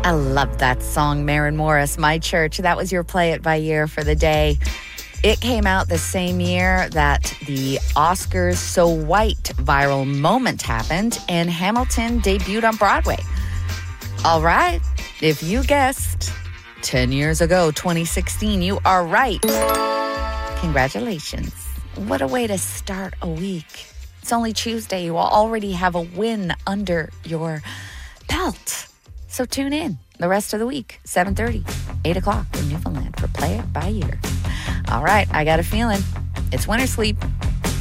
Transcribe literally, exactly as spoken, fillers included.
I love that song, Maren Morris, My Church. That was your Play It by Year for the day. It came out the same year that the Oscars So White viral moment happened and Hamilton debuted on Broadway. All right, if you guessed ten years ago, twenty sixteen, you are right. Congratulations. What a way to start a week. It's only Tuesday. You will already have a win under your belt. So tune in the rest of the week, seven thirty, eight o'clock in Newfoundland for Play It by Year. All right, I got a feeling it's winter sleep.